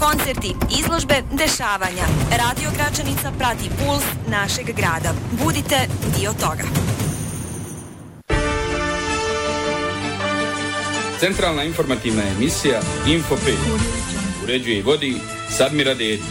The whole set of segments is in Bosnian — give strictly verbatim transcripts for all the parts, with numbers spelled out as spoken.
koncerti, izložbe, dešavanja. Radio Gračanica prati puls našeg grada. Budite dio toga. Centralna informativna emisija Info pet. Uređuje i vodi Sadmira Dedić.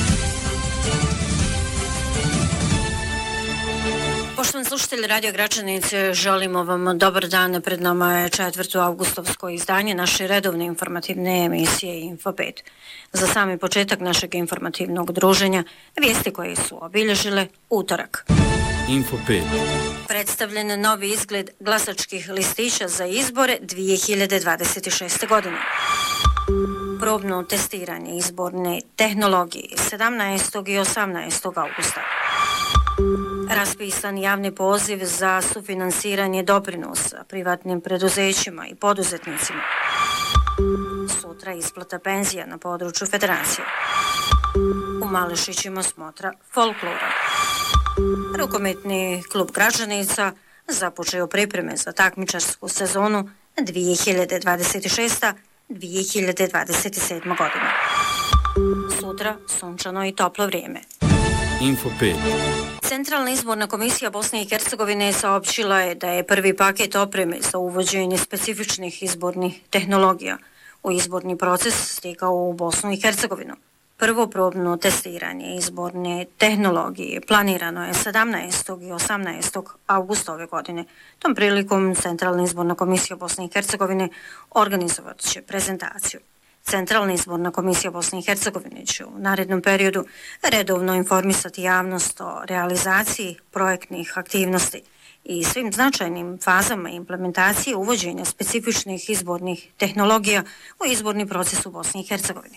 Poštovani slušatelji Radio Gračanice, želimo vam dobar dan. Pred nama je četvrto avgustovsko izdanje naše redovne informativne emisije Info pet. Za sami početak našeg informativnog druženja, vijesti koje su obilježile utorak. Info pet. Predstavljen novi izgled glasačkih listića za izbore dvije hiljade dvadeset šeste. godine. Probno testiranje izborne tehnologije sedamnaestog i osamnaestog augusta. Raspisan javni poziv za sufinansiranje doprinosa privatnim preduzećima i poduzetnicima. Sutra isplata penzija na području federacije. U Malešićima smotra folklora. Rukometni klub Gračanica započeo pripreme za takmičarsku sezonu dvije hiljade dvadeset šeste. dvije hiljade dvadeset sedme. godine. Sutra sunčano i toplo vrijeme. Info pet. Centralna izborna komisija Bosne i Hercegovine saopćila je da je prvi paket opreme za uvođenje specifičnih izbornih tehnologija u izborni proces stigao u Bosnu i Hercegovinu. Prvo probno testiranje izborne tehnologije planirano je sedamnaestog i osamnaestog augusta ove godine. Tom prilikom Centralna izborna komisija Bosne i Hercegovine organizovat će prezentaciju. Centralna izborna komisija Bosne i Hercegovine će u narednom periodu redovno informisati javnost o realizaciji projektnih aktivnosti i svim značajnim fazama implementacije uvođenja specifičnih izbornih tehnologija u izborni proces u Bosni i Hercegovini.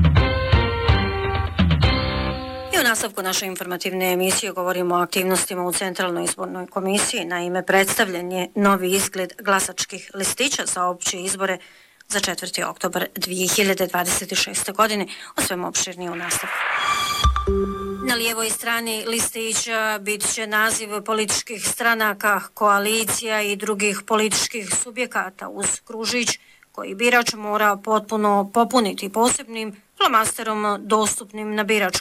I u nastavku naše informativne emisije govorimo o aktivnostima u Centralnoj izbornoj komisiji. Naime, predstavljen je novi izgled glasačkih listića za opće izbore za četvrti oktobar dvije hiljade dvadeset šeste. godine, o svemu opširnije u nastavku. Na lijevoj strani listića bit će naziv političkih stranaka, koalicija i drugih političkih subjekata uz kružić koji birač mora potpuno popuniti posebnim flomasterom dostupnim na biračkom